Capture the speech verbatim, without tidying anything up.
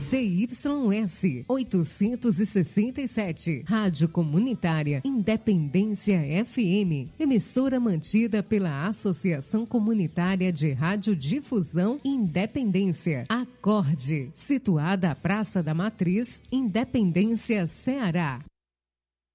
Z Y S oitocentos e sessenta e sete, Rádio Comunitária Independência F M, emissora mantida pela Associação Comunitária de Radiodifusão Independência, Acorde, situada à Praça da Matriz, Independência, Ceará.